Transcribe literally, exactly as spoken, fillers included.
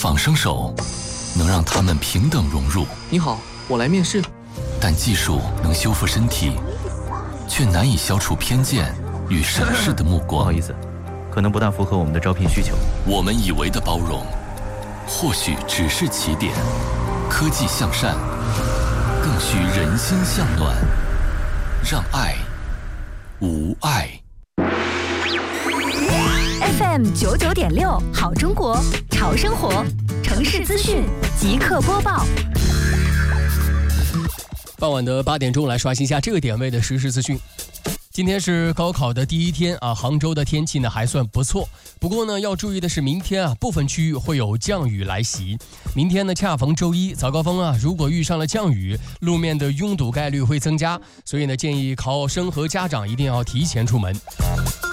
仿生手能让他们平等融入。 你好，我来面试。 但技术能修复身体，却难以消除偏见与审视的目光。 不好意思，可能不大符合我们的招聘需求。 我们以为的包容，或许只是起点。科技向善，更需人心向暖，让爱无碍。 F M 九九点六，好中国，潮生活，城市资讯即刻播报。 傍晚的八点钟，来刷新一下这个点位的实时资讯。今天是高考的第一天啊，杭州的天气呢还算不错。不过呢，要注意的是，明天啊部分区域会有降雨来袭。明天呢恰逢周一，早高峰啊，如果遇上了降雨，路面的拥堵概率会增加，所以呢建议考生和家长一定要提前出门。